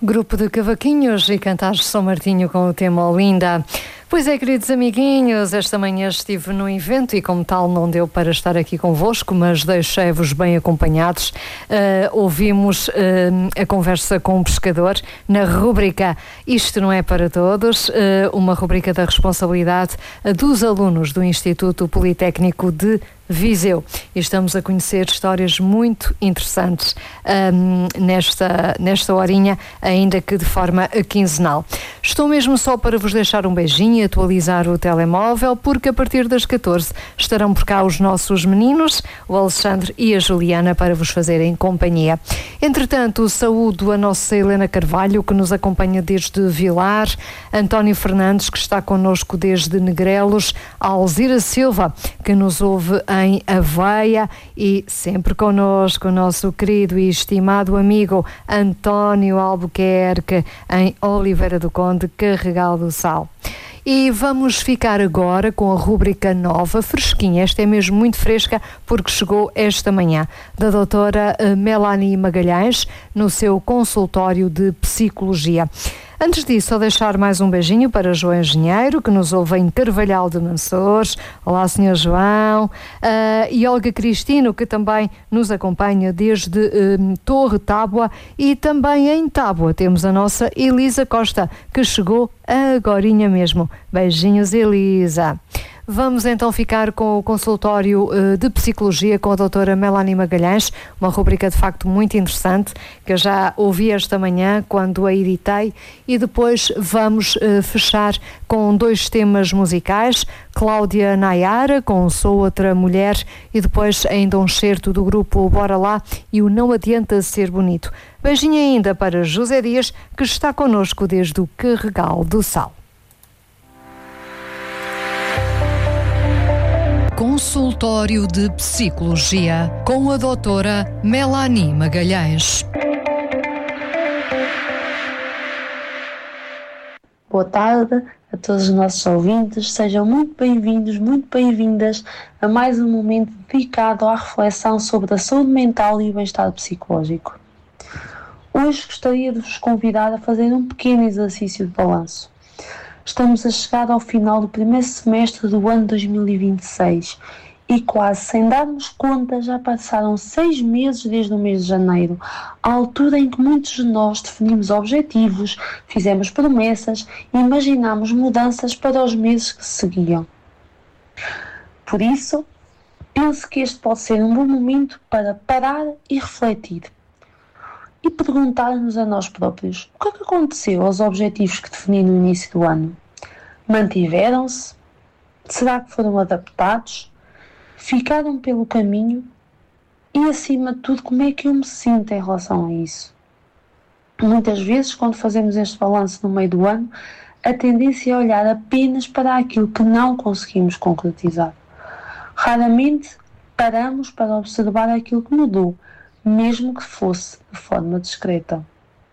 Grupo de Cavaquinhos e Cantares São Martinho com o tema Olinda. Pois é, queridos amiguinhos, esta manhã estive num evento e como tal não deu para estar aqui convosco, mas deixei-vos bem acompanhados. Ouvimos a conversa com um pescador na rúbrica Isto Não É Para Todos, uma rúbrica da responsabilidade dos alunos do Instituto Politécnico de Viseu. E estamos a conhecer histórias muito interessantes nesta horinha, ainda que de forma quinzenal. Estou mesmo só para vos deixar um beijinho e atualizar o telemóvel, porque a partir das 14 estarão por cá os nossos meninos, o Alexandre e a Juliana, para vos fazerem companhia. Entretanto, saúdo a nossa Helena Carvalho, que nos acompanha desde Vilar, António Fernandes, que está connosco desde Negrelos, a Alzira Silva, que nos ouve em Aveia, e sempre connosco o nosso querido e estimado amigo António Albuquerque, em Oliveira do Conde, Carregal do Sal. E vamos ficar agora com a rúbrica nova, fresquinha, esta é mesmo muito fresca porque chegou esta manhã, da doutora Melanie Magalhães, no seu consultório de psicologia. Antes disso, só deixar mais um beijinho para João Engenheiro, que nos ouve em Carvalhal de Mansores. Olá, Sr. João. E Olga Cristino, que também nos acompanha desde Torre Tábua. E também em Tábua temos a nossa Elisa Costa, que chegou agorinha mesmo. Beijinhos, Elisa. Vamos então ficar com o consultório de psicologia com a doutora Melanie Magalhães, uma rubrica de facto muito interessante, que eu já ouvi esta manhã quando a editei, e depois vamos fechar com 2 temas musicais, Cláudia Nayara com Sou Outra Mulher, e depois ainda um certo do grupo Bora Lá e o Não Adianta Ser Bonito. Beijinho ainda para José Dias, que está connosco desde o Carregal do Sal. Consultório de Psicologia com a doutora Melanie Magalhães. Boa tarde a todos os nossos ouvintes, sejam muito bem-vindos, muito bem-vindas a mais um momento dedicado à reflexão sobre a saúde mental e o bem-estar psicológico. Hoje gostaria de vos convidar a fazer um pequeno exercício de balanço. Estamos a chegar ao final do primeiro semestre do ano 2026 e quase sem darmos conta já passaram 6 meses desde o mês de janeiro, a altura em que muitos de nós definimos objetivos, fizemos promessas e imaginámos mudanças para os meses que seguiam. Por isso, penso que este pode ser um bom momento para parar e refletir. E perguntar-nos a nós próprios, o que é que aconteceu aos objetivos que defini no início do ano? Mantiveram-se? Será que foram adaptados? Ficaram pelo caminho? E, acima de tudo, como é que eu me sinto em relação a isso? Muitas vezes, quando fazemos este balanço no meio do ano, a tendência é olhar apenas para aquilo que não conseguimos concretizar. Raramente paramos para observar aquilo que mudou, mesmo que fosse de forma discreta.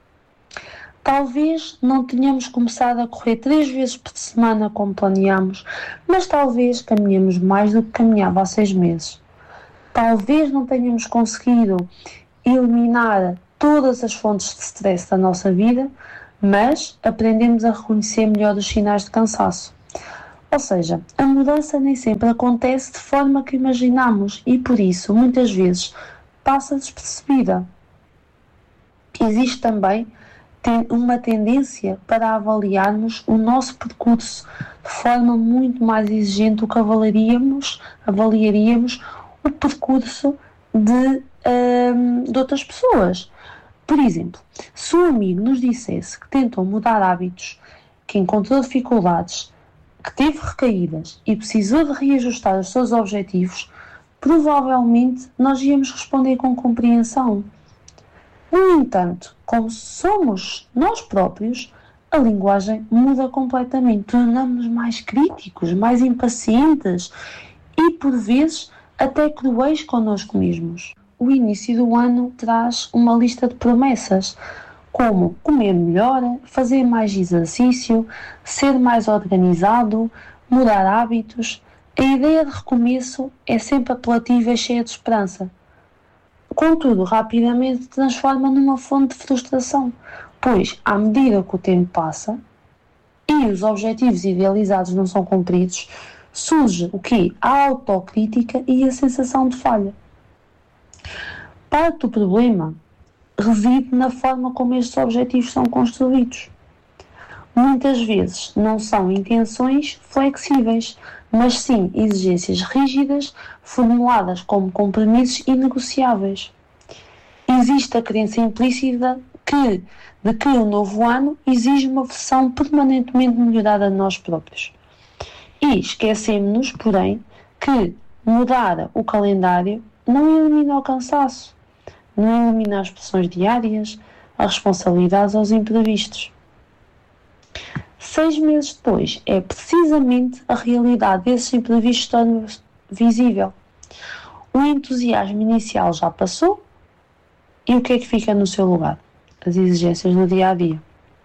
Talvez não tenhamos começado a correr 3 vezes por semana como planeámos, mas talvez caminhemos mais do que caminhava há 6 meses. Talvez não tenhamos conseguido eliminar todas as fontes de stress da nossa vida, mas aprendemos a reconhecer melhor os sinais de cansaço. Ou seja, a mudança nem sempre acontece de forma que imaginamos e, por isso, muitas vezes, passa despercebida. Existe também uma tendência para avaliarmos o nosso percurso de forma muito mais exigente do que avaliaríamos o percurso de outras pessoas. Por exemplo, se um amigo nos dissesse que tentou mudar hábitos, que encontrou dificuldades, que teve recaídas e precisou de reajustar os seus objetivos, provavelmente nós íamos responder com compreensão. No entanto, como somos nós próprios, a linguagem muda completamente. Tornamos-nos mais críticos, mais impacientes e, por vezes, até cruéis connosco mesmos. O início do ano traz uma lista de promessas, como comer melhor, fazer mais exercício, ser mais organizado, mudar hábitos. A ideia de recomeço é sempre apelativa e cheia de esperança. Contudo, rapidamente se transforma numa fonte de frustração, pois, à medida que o tempo passa e os objetivos idealizados não são cumpridos, surge o quê? A autocrítica e a sensação de falha. Parte do problema reside na forma como estes objetivos são construídos. Muitas vezes não são intenções flexíveis, mas sim exigências rígidas, formuladas como compromissos inegociáveis. Existe a crença implícita de que o novo ano exige uma versão permanentemente melhorada de nós próprios. E esquecemos-nos, porém, que mudar o calendário não elimina o cansaço, não elimina as pressões diárias, as responsabilidades ou os imprevistos. 6 meses depois, é precisamente a realidade desses imprevistos que torna visível. O entusiasmo inicial já passou e o que é que fica no seu lugar? As exigências do dia a dia.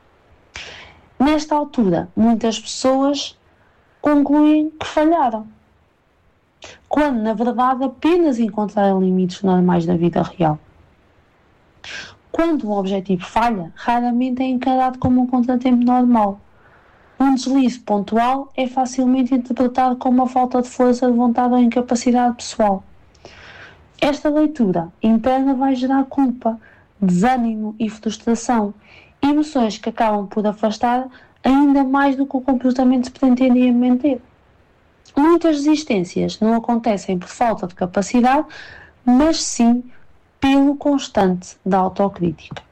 Nesta altura, muitas pessoas concluem que falharam, quando na verdade apenas encontraram limites normais da vida real. Quando um objetivo falha, raramente é encarado como um contratempo normal. Um deslize pontual é facilmente interpretado como uma falta de força de vontade ou incapacidade pessoal. Esta leitura interna vai gerar culpa, desânimo e frustração, emoções que acabam por afastar ainda mais do que o comportamento se pretendia manter. Muitas desistências não acontecem por falta de capacidade, mas sim pelo constante da autocrítica.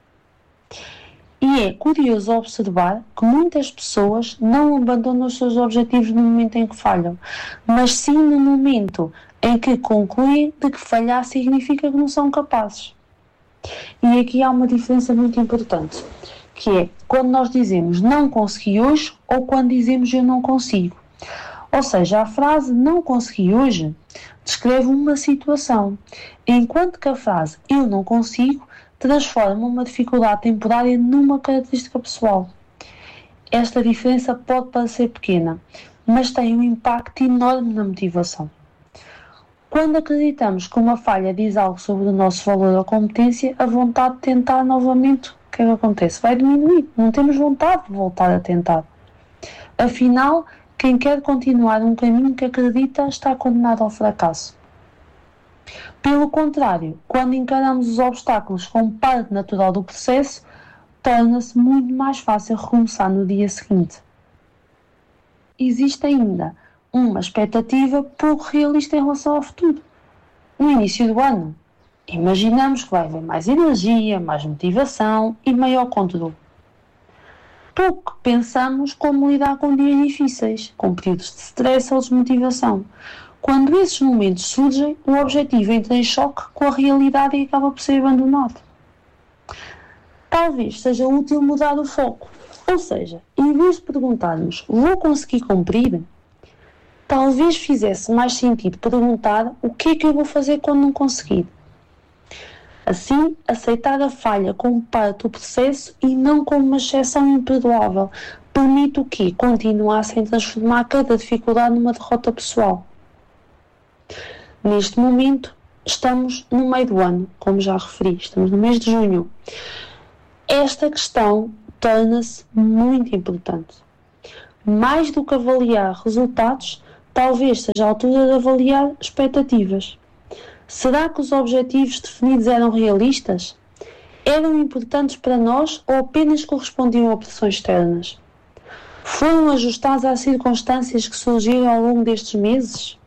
E é curioso observar que muitas pessoas não abandonam os seus objetivos no momento em que falham, mas sim no momento em que concluem de que falhar significa que não são capazes. E aqui há uma diferença muito importante, que é quando nós dizemos não consegui hoje ou quando dizemos eu não consigo. Ou seja, a frase não consegui hoje descreve uma situação, enquanto que a frase eu não consigo transforma uma dificuldade temporária numa característica pessoal. Esta diferença pode parecer pequena, mas tem um impacto enorme na motivação. Quando acreditamos que uma falha diz algo sobre o nosso valor ou competência, a vontade de tentar novamente, o que é que acontece? Vai diminuir, não temos vontade de voltar a tentar. Afinal, quem quer continuar um caminho que acredita está condenado ao fracasso. Pelo contrário, quando encaramos os obstáculos como parte natural do processo, torna-se muito mais fácil recomeçar no dia seguinte. Existe ainda uma expectativa pouco realista em relação ao futuro. No início do ano, imaginamos que vai haver mais energia, mais motivação e maior controle. Pouco pensamos como lidar com dias difíceis, com períodos de stress ou desmotivação. Quando esses momentos surgem, o objetivo entra em choque com a realidade e acaba por ser abandonado. Talvez seja útil mudar o foco, ou seja, em vez de perguntarmos vou conseguir cumprir, talvez fizesse mais sentido perguntar o que é que eu vou fazer quando não conseguir. Assim, aceitar a falha como parte do processo e não como uma exceção imperdoável permite o quê? Continuar sem transformar cada dificuldade numa derrota pessoal. Neste momento, estamos no meio do ano, como já referi, estamos no mês de junho. Esta questão torna-se muito importante. Mais do que avaliar resultados, talvez seja a altura de avaliar expectativas. Será que os objetivos definidos eram realistas? Eram importantes para nós ou apenas correspondiam a pressões externas? Foram ajustados às circunstâncias que surgiram ao longo destes meses?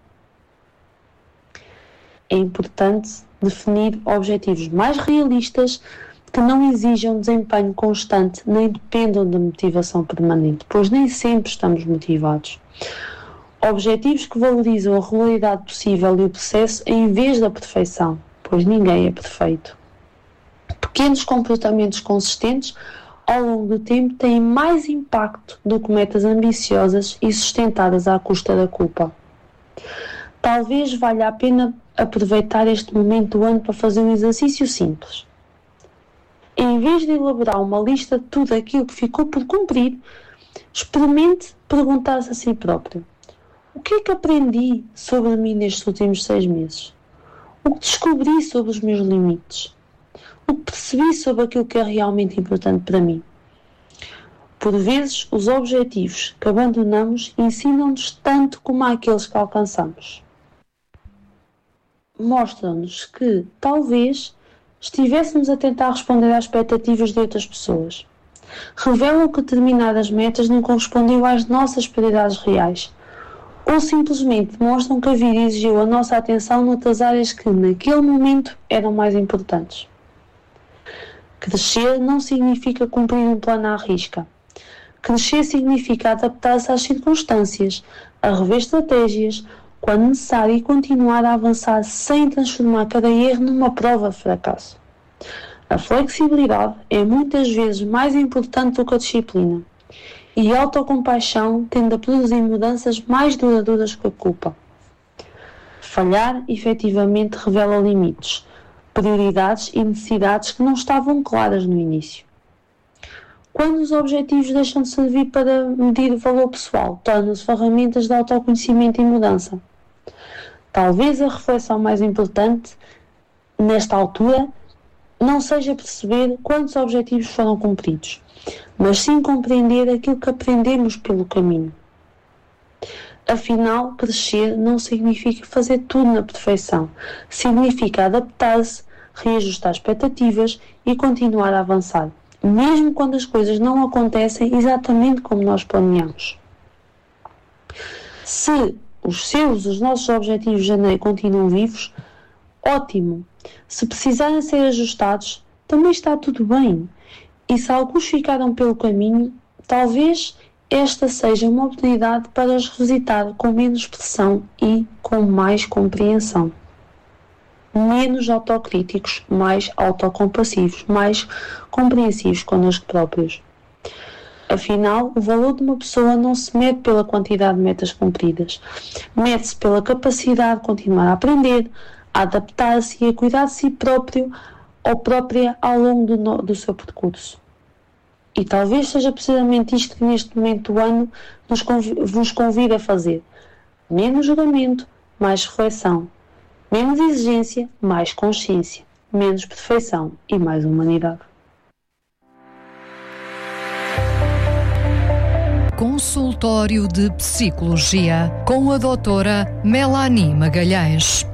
É importante definir objetivos mais realistas que não exijam desempenho constante nem dependam da motivação permanente, pois nem sempre estamos motivados. Objetivos que valorizam a regularidade possível e o processo em vez da perfeição, pois ninguém é perfeito. Pequenos comportamentos consistentes ao longo do tempo têm mais impacto do que metas ambiciosas e sustentadas à custa da culpa. Talvez valha a pena aproveitar este momento do ano para fazer um exercício simples. Em vez de elaborar uma lista de tudo aquilo que ficou por cumprir, experimente perguntar-se a si próprio: o que é que aprendi sobre mim nestes últimos 6 meses? O que descobri sobre os meus limites? O que percebi sobre aquilo que é realmente importante para mim? Por vezes, os objetivos que abandonamos ensinam-nos tanto como aqueles que alcançamos. Mostram-nos que, talvez, estivéssemos a tentar responder às expectativas de outras pessoas. Revelam que determinadas metas não correspondiam às nossas prioridades reais, ou simplesmente demonstram que a vida exigiu a nossa atenção noutras áreas que, naquele momento, eram mais importantes. Crescer não significa cumprir um plano à risca. Crescer significa adaptar-se às circunstâncias, a rever estratégias, quando necessário, e continuar a avançar sem transformar cada erro numa prova de fracasso. A flexibilidade é muitas vezes mais importante do que a disciplina, e a autocompaixão tende a produzir mudanças mais duradouras que a culpa. Falhar, efetivamente, revela limites, prioridades e necessidades que não estavam claras no início. Quando os objetivos deixam de servir para medir o valor pessoal, tornam-se ferramentas de autoconhecimento e mudança. Talvez a reflexão mais importante, nesta altura, não seja perceber quantos objetivos foram cumpridos, mas sim compreender aquilo que aprendemos pelo caminho. Afinal, crescer não significa fazer tudo na perfeição. Significa adaptar-se, reajustar expectativas e continuar a avançar, mesmo quando as coisas não acontecem exatamente como nós planeamos. Se os nossos objetivos de janeiro continuam vivos, ótimo. Se precisarem ser ajustados, também está tudo bem. E se alguns ficaram pelo caminho, talvez esta seja uma oportunidade para os revisitar com menos pressão e com mais compreensão. Menos autocríticos, mais autocompassivos, mais compreensivos connosco próprios. Afinal, o valor de uma pessoa não se mede pela quantidade de metas cumpridas. Mede-se pela capacidade de continuar a aprender, a adaptar-se e a cuidar de si próprio ou própria ao longo do seu percurso. E talvez seja precisamente isto que neste momento do ano vos convida a fazer. Menos julgamento, mais reflexão. Menos exigência, mais consciência. Menos perfeição e mais humanidade. Consultório de Psicologia com a doutora Melanie Magalhães.